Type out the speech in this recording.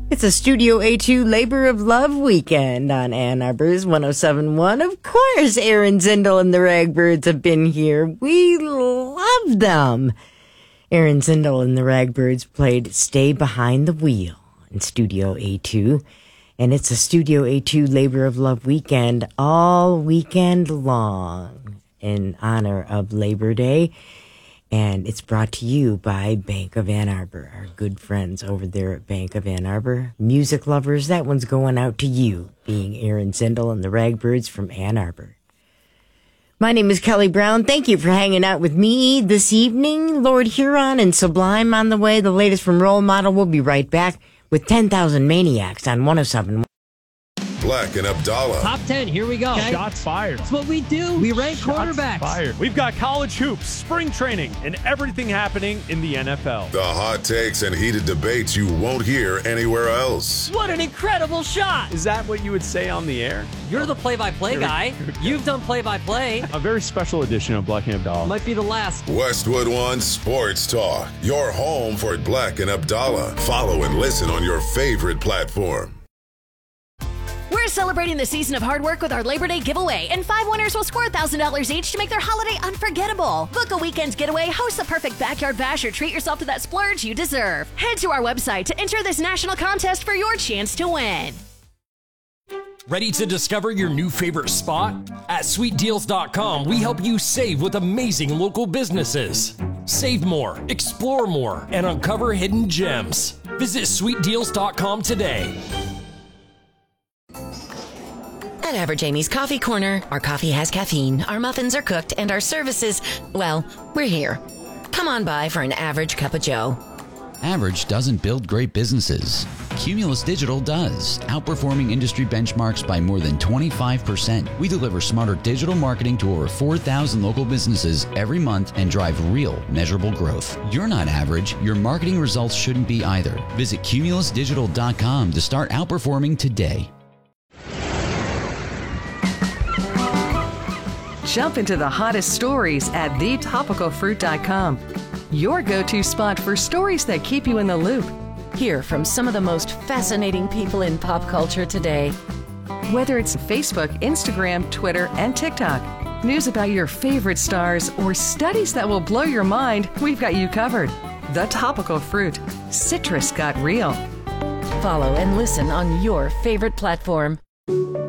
It's a Studio A2 Labor of Love weekend on Ann Arbor's 107.1. Of course, Aaron Zindel and the Ragbirds have been here. We love them. Aaron Zindel and the Ragbirds played Stay Behind the Wheel in Studio A2. And it's a Studio A2 Labor of Love weekend all weekend long in honor of Labor Day. And it's brought to you by Bank of Ann Arbor, our good friends over there at Bank of Ann Arbor. Music lovers, that one's going out to you, being Aaron Zindel and the Ragbirds from Ann Arbor. My name is Kelly Brown. Thank you for hanging out with me this evening. Lord Huron and Sublime on the way. The latest from Role Model. We'll be right back with 10,000 Maniacs on 107. Black and Abdallah. Top 10, here we go. Okay. Shots fired. That's what we do. We rank quarterbacks. Fired. We've got college hoops, spring training, and everything happening in the NFL. The hot takes and heated debates you won't hear anywhere else. What an incredible shot. Is that what you would say on the air? You're the play-by-play guy. You've done play-by-play. A very special edition of Black and Abdallah. Might be the last. Westwood One Sports Talk. Your home for Black and Abdallah. Follow and listen on your favorite platform. We're celebrating the season of hard work with our Labor Day giveaway, and 5 winners will score $1,000 each to make their holiday unforgettable. Book a weekend's getaway, host the perfect backyard bash, or treat yourself to that splurge you deserve. Head to our website to enter this national contest for your chance to win. Ready to discover your new favorite spot? At sweetdeals.com, we help you save with amazing local businesses. Save more, explore more, and uncover hidden gems. Visit sweetdeals.com today. At Average Amy's Coffee Corner, our coffee has caffeine, our muffins are cooked, and our services, well, we're here. Come on by for an average cup of joe. Average doesn't build great businesses. Cumulus Digital does, outperforming industry benchmarks by more than 25%. We deliver smarter digital marketing to over 4,000 local businesses every month and drive real, measurable growth. You're not average. Your marketing results shouldn't be either. Visit cumulusdigital.com to start outperforming today. Jump into the hottest stories at thetopicalfruit.com. Your go-to spot for stories that keep you in the loop. Hear from some of the most fascinating people in pop culture today. Whether it's Facebook, Instagram, Twitter, and TikTok, news about your favorite stars, or studies that will blow your mind, we've got you covered. The Topical Fruit. Citrus got real. Follow and listen on your favorite platform.